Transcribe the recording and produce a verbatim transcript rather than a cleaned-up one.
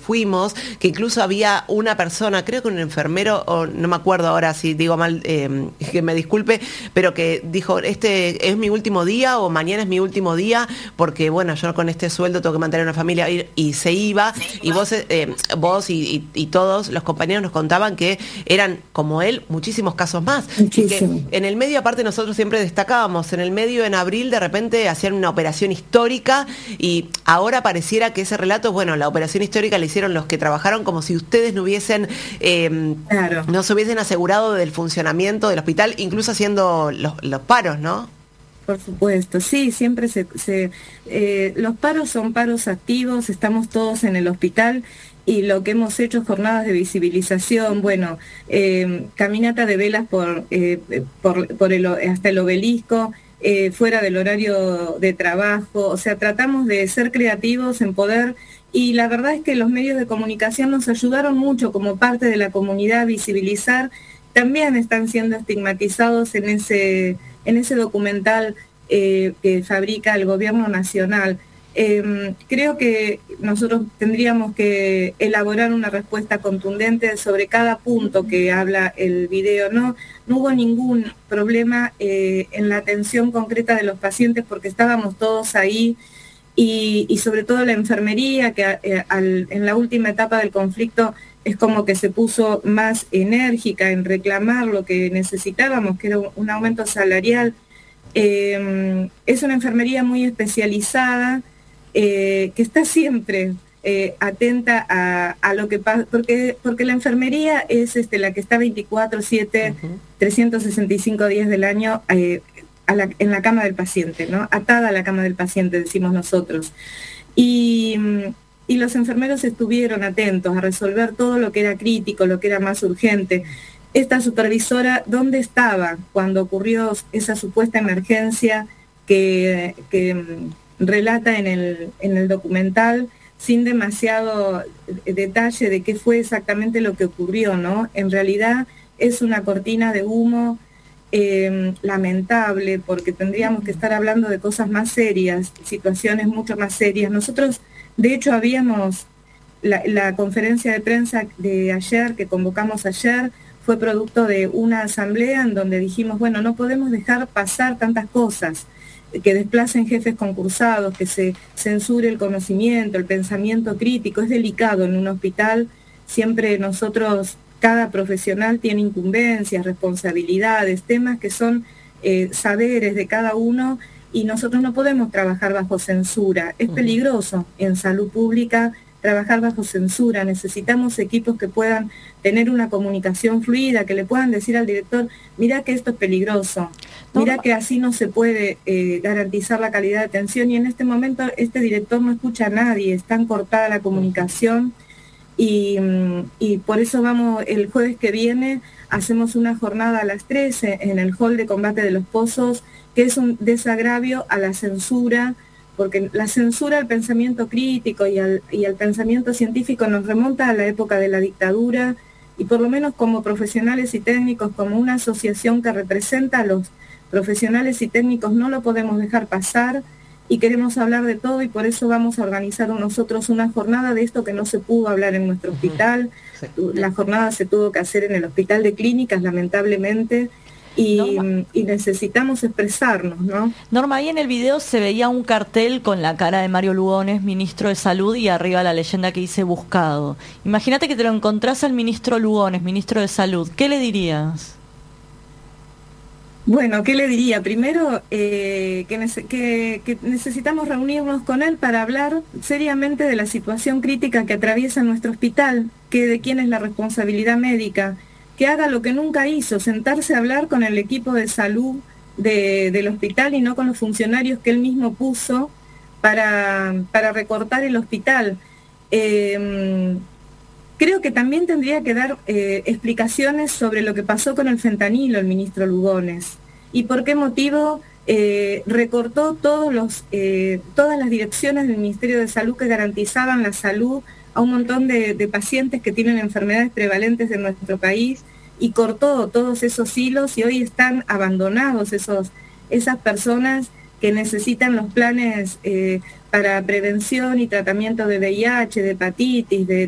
fuimos, que incluso había una persona, creo que un enfermero, o no me acuerdo ahora si digo mal, eh, que me disculpe, pero que dijo, este es mi último día o mañana es mi último día, porque bueno, yo con este sueldo tengo que mantener una familia, y, y se iba, y vos, eh, vos y, y, y todos los compañeros nos contaban que eran, como él, muchísimos casos más. Muchísimo. Y que en el medio, aparte, nosotros siempre destacábamos, en el medio, en abril, de repente hacían una operación histórica, y ahora pareciera que ese relato, bueno, la operación histórica la hicieron los que trabajaron, como si ustedes no hubiesen, eh, Claro. no se hubiesen asegurado del funcionamiento del hospital, incluso haciendo los, los paros, ¿no? Por supuesto, sí, siempre se... se eh, los paros son paros activos, estamos todos en el hospital y lo que hemos hecho es jornadas de visibilización, bueno, eh, caminata de velas por, eh, por, por el, hasta el obelisco, eh, fuera del horario de trabajo, o sea, tratamos de ser creativos en poder, y la verdad es que los medios de comunicación nos ayudaron mucho como parte de la comunidad a visibilizar. También están siendo estigmatizados en ese, en ese documental eh, que fabrica el gobierno nacional. Eh, creo que nosotros tendríamos que elaborar una respuesta contundente sobre cada punto que habla el video. No, no hubo ningún problema eh, en la atención concreta de los pacientes porque estábamos todos ahí, y, y sobre todo la enfermería, que eh, al, en la última etapa del conflicto es como que se puso más enérgica en reclamar lo que necesitábamos, que era un aumento salarial. Eh, es una enfermería muy especializada, eh, que está siempre eh, atenta a, a lo que pasa, porque, porque la enfermería es este, la que está veinticuatro siete, uh-huh. trescientos sesenta y cinco días del año eh, a la, en la cama del paciente, ¿no? Atada a la cama del paciente, decimos nosotros. Y... Y los enfermeros estuvieron atentos a resolver todo lo que era crítico, lo que era más urgente. Esta supervisora, ¿dónde estaba cuando ocurrió esa supuesta emergencia que, que relata en el, en el documental, sin demasiado detalle de qué fue exactamente lo que ocurrió, ¿no? En realidad es una cortina de humo eh, lamentable, porque tendríamos que estar hablando de cosas más serias, situaciones mucho más serias. Nosotros, de hecho, habíamos, la, la conferencia de prensa de ayer, que convocamos ayer, fue producto de una asamblea en donde dijimos, bueno, no podemos dejar pasar tantas cosas, que desplacen jefes concursados, que se censure el conocimiento, el pensamiento crítico. Es delicado en un hospital, siempre nosotros, cada profesional tiene incumbencias, responsabilidades, temas que son eh, saberes de cada uno, y nosotros no podemos trabajar bajo censura. Es peligroso en salud pública trabajar bajo censura. Necesitamos equipos que puedan tener una comunicación fluida, que le puedan decir al director, mira que esto es peligroso, mira que así no se puede eh, garantizar la calidad de atención, y en este momento este director no escucha a nadie, está cortada la comunicación, y, y por eso vamos, el jueves que viene hacemos una jornada a las trece en el hall de combate de Los Pozos, que es un desagravio a la censura, porque la censura al pensamiento crítico y al, y al pensamiento científico nos remonta a la época de la dictadura, y por lo menos como profesionales y técnicos, como una asociación que representa a los profesionales y técnicos, no lo podemos dejar pasar, y queremos hablar de todo, y por eso vamos a organizar nosotros una jornada de esto que no se pudo hablar en nuestro hospital. Sí. La jornada se tuvo que hacer en el Hospital de Clínicas, lamentablemente, y, y necesitamos expresarnos, ¿no? Norma, ahí en el video se veía un cartel con la cara de Mario Lugones, ministro de Salud, y arriba la leyenda que dice buscado. Imagínate que te lo encontrás al ministro Lugones, ministro de Salud, ¿qué le dirías? Bueno, ¿qué le diría? Primero, eh, que, nece- que, que necesitamos reunirnos con él para hablar seriamente de la situación crítica que atraviesa nuestro hospital, que de quién es la responsabilidad médica, que haga lo que nunca hizo, sentarse a hablar con el equipo de salud de, del hospital y no con los funcionarios que él mismo puso para, para recortar el hospital. Eh, Creo que también tendría que dar eh, explicaciones sobre lo que pasó con el fentanilo el ministro Lugones y por qué motivo eh, recortó todos los, eh, todas las direcciones del Ministerio de Salud que garantizaban la salud a un montón de, de pacientes que tienen enfermedades prevalentes en nuestro país, y cortó todos esos hilos, y hoy están abandonados esos, esas personas que necesitan los planes eh, para prevención y tratamiento de V I H, de hepatitis, de